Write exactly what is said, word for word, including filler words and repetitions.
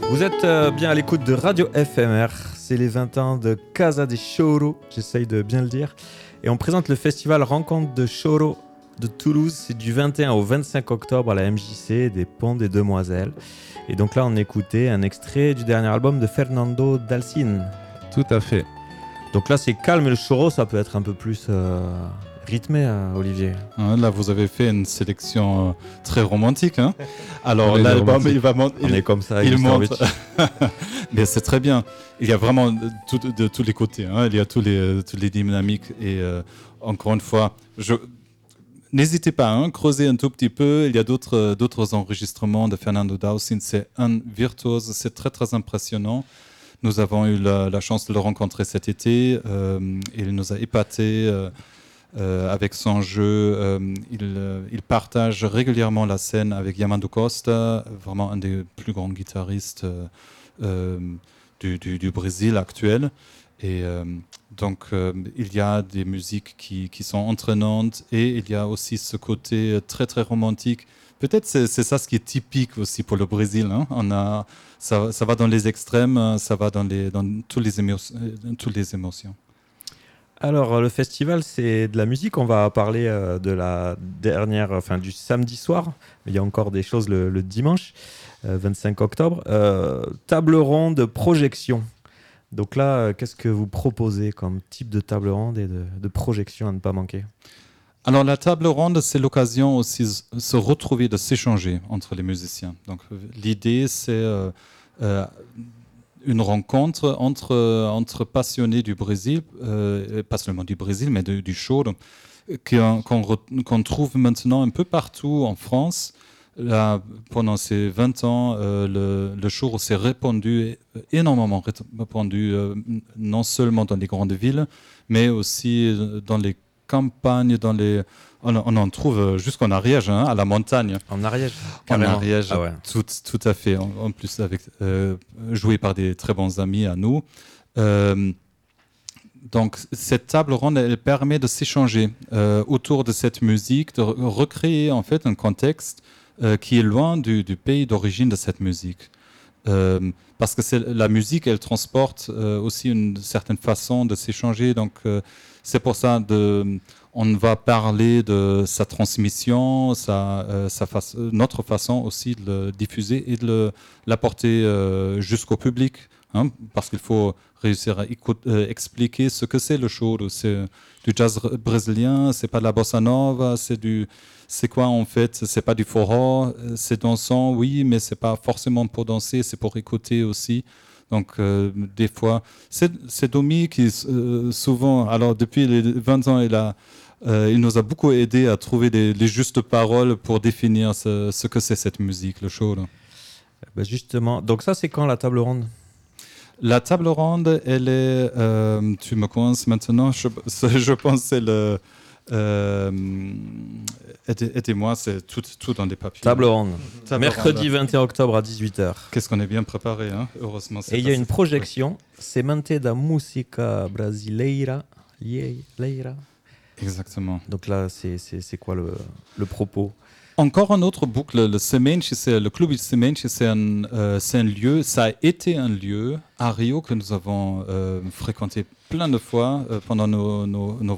Vous êtes euh, bien à l'écoute de Radio F M R, c'est les vingt ans de Casa de Choro, j'essaye de bien le dire, et on présente le festival Rencontre de Choro de Toulouse, c'est du vingt et un au vingt-cinq octobre à la M J C des Ponts des Demoiselles. Et donc là on écoutait un extrait du dernier album de Fernando Dalcin. Tout à fait. Donc là c'est calme et le choro ça peut être un peu plus euh, rythmé, hein, Olivier. Là vous avez fait une sélection euh, très romantique. Hein. Alors on l'album il va monter. On est comme ça. Il monte. Mais c'est très bien. Il y a vraiment tout, de, de tous les côtés. Hein. Il y a tous les, toutes les dynamiques. Et euh, encore une fois, je... n'hésitez pas à hein, creuser un tout petit peu. Il y a d'autres, d'autres enregistrements de Fernando Dalcin. C'est un virtuose. C'est très très impressionnant. Nous avons eu la, la chance de le rencontrer cet été. Euh, il nous a épatés euh, euh, avec son jeu. Euh, il, euh, il partage régulièrement la scène avec Yamando Costa, vraiment un des plus grands guitaristes euh, euh, du, du, du Brésil actuel. Et euh, donc, euh, il y a des musiques qui, qui sont entraînantes et il y a aussi ce côté très, très romantique. Peut-être c'est, c'est ça ce qui est typique aussi pour le Brésil. Hein. On a, ça, ça va dans les extrêmes, ça va dans, les, dans tous les émo- toutes les émotions. Alors, le festival, c'est de la musique. On va parler euh, de la dernière, enfin du samedi soir. Il y a encore des choses le, le dimanche, euh, vingt-cinq octobre. Euh, table ronde projection. Donc là, euh, qu'est-ce que vous proposez comme type de table ronde et de, de projection à ne pas manquer ? Alors la table ronde, c'est l'occasion aussi de se retrouver, de s'échanger entre les musiciens. Donc l'idée, c'est euh, euh, une rencontre entre, entre passionnés du Brésil, euh, pas seulement du Brésil, mais de, du show, donc, qu'on, qu'on, re, qu'on trouve maintenant un peu partout en France. Là, pendant ces vingt ans, euh, le, le show s'est répandu, énormément répandu, euh, non seulement dans les grandes villes, mais aussi dans les campagnes, dans les... on, on en trouve jusqu'en Ariège, hein, à la montagne. En Ariège En Ariège, ah ouais. tout, tout à fait. En, en plus, avec, euh, joué par des très bons amis à nous. Euh, donc, cette table ronde, elle permet de s'échanger euh, autour de cette musique, de re- recréer en fait un contexte euh, qui est loin du, du pays d'origine de cette musique. Euh, parce que c'est, la musique, elle transporte euh, aussi une certaine façon de s'échanger. Donc, euh, c'est pour ça de, on va parler de sa transmission, sa, euh, sa fa- notre façon aussi de le diffuser et de le, l'apporter euh, jusqu'au public. Hein, parce qu'il faut réussir à écoute, euh, expliquer ce que c'est le choro. C'est du jazz brésilien, c'est pas de la bossa nova, c'est du... C'est quoi en fait ? C'est pas du forró, c'est dansant, oui, mais c'est pas forcément pour danser, c'est pour écouter aussi. Donc euh, des fois, c'est, c'est Domi qui euh, souvent, alors depuis les vingt ans, il, a, euh, il nous a beaucoup aidé à trouver les, les justes paroles pour définir ce, ce que c'est cette musique, le show. Ben justement, donc ça c'est quand la table ronde ? La table ronde, elle est, euh, tu me commences maintenant, je, je pense que c'est le... Euh, aidez-moi, c'est tout, tout dans des papiers. Table ronde. Table Mercredi ronde. vingt et un octobre à dix-huit heures. Qu'est-ce qu'on est bien préparé, hein. Heureusement. Et il y a une projection, Semente da Música Brasileira. Leira. Exactement. Donc là, c'est, c'est, c'est quoi le, le propos ? Encore un autre boucle, le Semente, c'est le club de Semente, c'est un, euh, c'est un lieu, ça a été un lieu à Rio que nous avons euh, fréquenté plein de fois euh, pendant nos, nos, nos